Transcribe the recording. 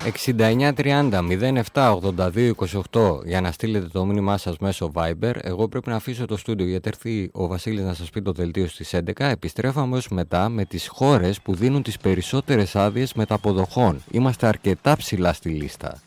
6930 07 82 28 για να στείλετε το μήνυμά σας μέσω Viber. Εγώ πρέπει να αφήσω το στούντιο γιατί έρθει ο Βασίλης να σας πει το δελτίο στις 11. Επιστρέφαμε ως μετά με τις χώρες που δίνουν τις περισσότερες άδειες μεταποδοχών. Είμαστε αρκετά ψηλά στη λίστα.